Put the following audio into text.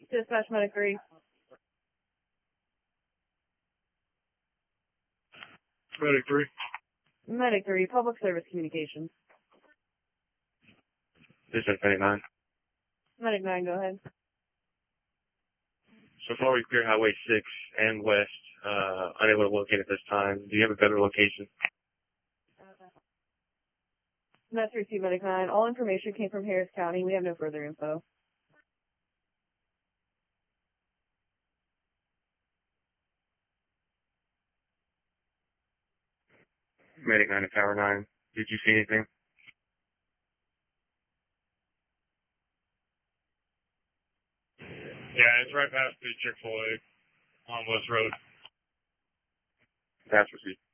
Dispatch Medic 3. Medic 3. Medic 3, Public Service Communications. This is Medic 9. Medic 9, go ahead. So far we clear Highway 6 and West, unable to locate at this time. Do you have a better location? That's received, Medic 9. All information came from Harris County. We have no further info. Medic 9 to Tower 9. Did you see anything? Yeah, it's right past the Chick-fil-A on West Road. That's received.